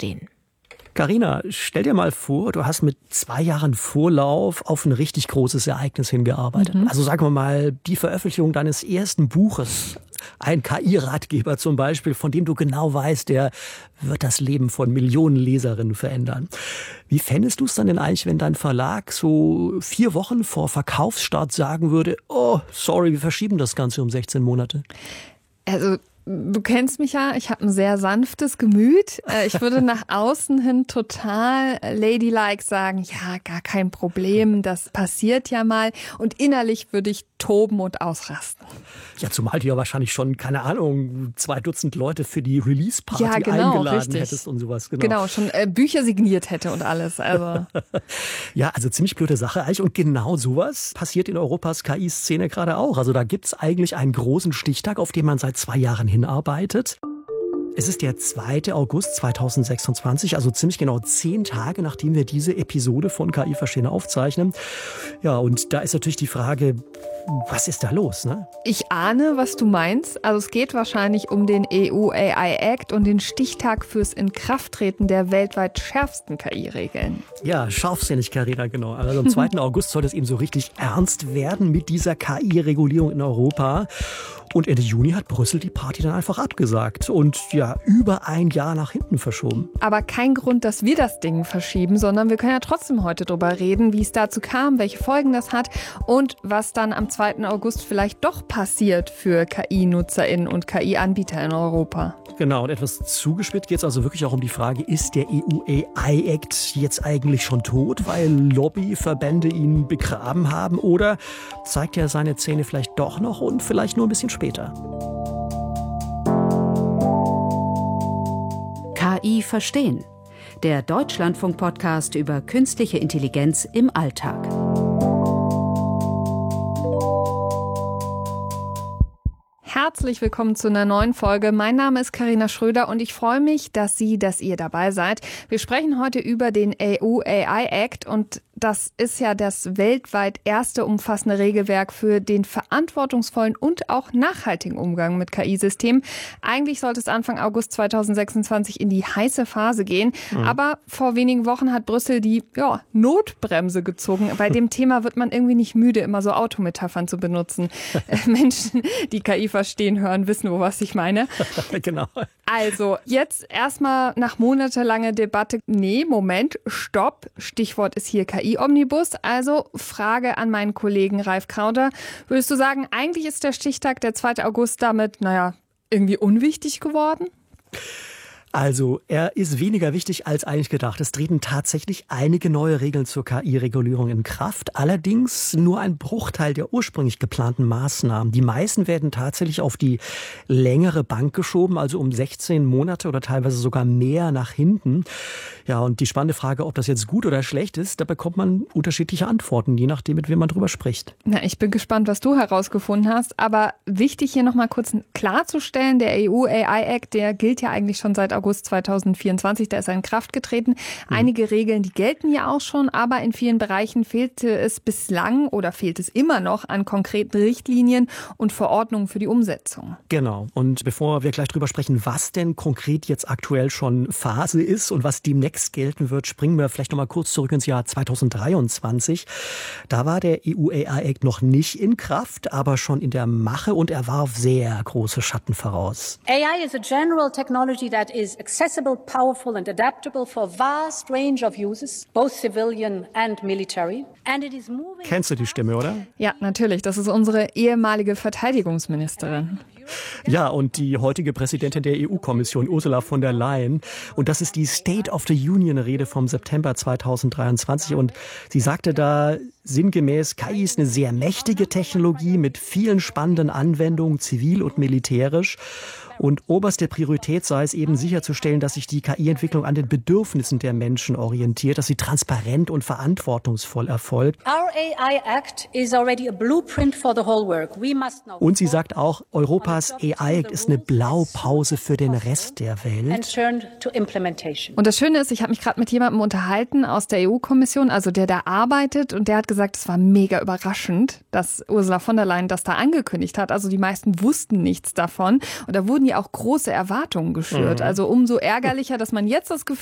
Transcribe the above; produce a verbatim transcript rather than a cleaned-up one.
verstehen. Carina, stell dir mal vor, du hast mit zwei Jahren Vorlauf auf ein richtig großes Ereignis hingearbeitet. Mhm. Also sagen wir mal, die Veröffentlichung deines ersten Buches. Ein K I-Ratgeber zum Beispiel, von dem du genau weißt, der wird das Leben von Millionen Leserinnen verändern. Wie fändest du es dann denn eigentlich, wenn dein Verlag so vier Wochen vor Verkaufsstart sagen würde, oh, sorry, wir verschieben das Ganze um sechzehn Monate? Also du kennst mich ja, ich habe ein sehr sanftes Gemüt. Ich würde nach außen hin total ladylike sagen, ja, gar kein Problem, das passiert ja mal. Und innerlich würde ich toben und ausrasten. Ja, zumal du ja wahrscheinlich schon, keine Ahnung, zwei Dutzend Leute für die Release-Party ja, genau, eingeladen richtig. hättest und sowas. Genau, genau schon äh, Bücher signiert hätte und alles. Also. Ja, also ziemlich blöde Sache eigentlich. Und genau sowas passiert in Europas K I-Szene gerade auch. Also da gibt's eigentlich einen großen Stichtag, auf den man seit zwei Jahren hinarbeitet. Es ist der zweite August zweitausendsechsundzwanzig, also ziemlich genau zehn Tage, nachdem wir diese Episode von K I Verstehen aufzeichnen. Ja, und da ist natürlich die Frage, was ist da los, ne? Ich ahne, was du meinst. Also es geht wahrscheinlich um den E U A I Act und den Stichtag fürs Inkrafttreten der weltweit schärfsten K I-Regeln. Ja, scharfsinnig, Carina, genau. Also am zweiten August soll es eben so richtig ernst werden mit dieser K I-Regulierung in Europa. Und Ende Juni hat Brüssel die Party dann einfach abgesagt und ja, über ein Jahr nach hinten verschoben. Aber kein Grund, dass wir das Ding verschieben, sondern wir können ja trotzdem heute drüber reden, wie es dazu kam, welche Folgen das hat und was dann am zweiten August vielleicht doch passiert für K I-NutzerInnen und K I-Anbieter in Europa. Genau, und etwas zugespitzt geht es also wirklich auch um die Frage, ist der E U A I Act jetzt eigentlich schon tot, weil Lobbyverbände ihn begraben haben, oder zeigt er seine Zähne vielleicht doch noch und vielleicht nur ein bisschen später? K I Verstehen, der Deutschlandfunk-Podcast über künstliche Intelligenz im Alltag. Herzlich willkommen zu einer neuen Folge. Mein Name ist Carina Schröder und ich freue mich, dass Sie, dass ihr dabei seid. Wir sprechen heute über den E U A I Act und das ist ja das weltweit erste umfassende Regelwerk für den verantwortungsvollen und auch nachhaltigen Umgang mit K I-Systemen. Eigentlich sollte es Anfang August zweitausendsechsundzwanzig in die heiße Phase gehen. Mhm. Aber vor wenigen Wochen hat Brüssel die ja, Notbremse gezogen. Bei dem Thema wird man irgendwie nicht müde, immer so Autometaphern zu benutzen. Menschen, die K I verstehen, hören, wissen, wo was ich meine. Genau. Also, jetzt erstmal nach monatelanger Debatte. Nee, Moment, stopp. Stichwort ist hier K I-Omnibus. Also, Frage an meinen Kollegen Ralf Krauter. Würdest du sagen, eigentlich ist der Stichtag, der zweite August, damit, naja, irgendwie unwichtig geworden? Also, er ist weniger wichtig als eigentlich gedacht. Es treten tatsächlich einige neue Regeln zur K I-Regulierung in Kraft. Allerdings nur ein Bruchteil der ursprünglich geplanten Maßnahmen. Die meisten werden tatsächlich auf die längere Bank geschoben, also um sechzehn Monate oder teilweise sogar mehr nach hinten. Ja, und die spannende Frage, ob das jetzt gut oder schlecht ist, da bekommt man unterschiedliche Antworten, je nachdem, mit wem man drüber spricht. Na, ich bin gespannt, was du herausgefunden hast. Aber wichtig hier nochmal kurz klarzustellen, der E U A I Act, der gilt ja eigentlich schon seit August zweitausendvierundzwanzig, da ist er in Kraft getreten. Mhm. Einige Regeln, die gelten ja auch schon, aber in vielen Bereichen fehlte es bislang oder fehlt es immer noch an konkreten Richtlinien und Verordnungen für die Umsetzung. Genau. Und bevor wir gleich drüber sprechen, was denn konkret jetzt aktuell schon Phase ist und was demnächst gelten wird, springen wir vielleicht noch mal kurz zurück ins Jahr zweitausenddreiundzwanzig. Da war der E U A I Act noch nicht in Kraft, aber schon in der Mache und er warf sehr große Schatten voraus. A I is a general technology that is accessible, powerful and adaptable for a vast range of uses, both civilian and military. And it is moving. Kennst du die Stimme, oder? Ja, natürlich. Das ist unsere ehemalige Verteidigungsministerin. Ja, und die heutige Präsidentin der E U-Kommission, Ursula von der Leyen. Und das ist die State of the Union-Rede vom September zweitausenddreiundzwanzig. Und sie sagte da sinngemäß, K I ist eine sehr mächtige Technologie mit vielen spannenden Anwendungen, zivil und militärisch. Und oberste Priorität sei es eben sicherzustellen, dass sich die K I-Entwicklung an den Bedürfnissen der Menschen orientiert, dass sie transparent und verantwortungsvoll erfolgt. Und sie sagt auch, Europas A I Act ist eine Blaupause für den Rest der Welt. Und das Schöne ist, ich habe mich gerade mit jemandem unterhalten aus der E U-Kommission, also der da arbeitet, und der hat gesagt, es war mega überraschend, dass Ursula von der Leyen das da angekündigt hat. Also die meisten wussten nichts davon und da wurden ja auch große Erwartungen geschürt. Mhm. Also umso ärgerlicher, dass man jetzt das Gefühl